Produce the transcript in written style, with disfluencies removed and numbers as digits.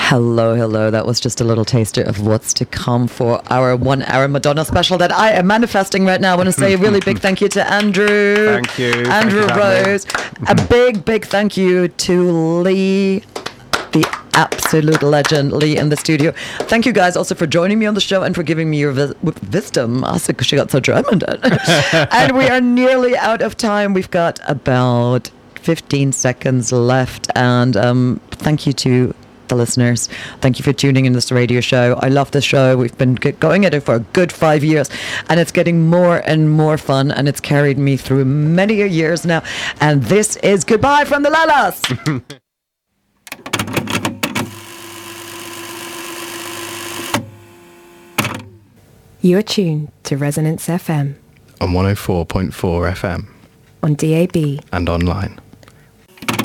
Hello, hello. That was just a little taster of what's to come for our 1 hour Madonna special that I am manifesting right now. I want to say a really big thank you to Andrew. Thank you. Andrew Rose. A big thank you to Lee, the absolute legend, Lee in the studio. Thank you guys also for joining me on the show and for giving me your wisdom. Also, because she got so German. And we are nearly out of time. We've got about 15 seconds left. And thank you to the listeners. Thank you for tuning in this radio show. I love this show. We've been going at it for a good 5 years, and it's getting more and more fun, and it's carried me through many years now. And this is Goodbye from the Lalas. You're tuned to Resonance FM on 104.4 FM on DAB and online.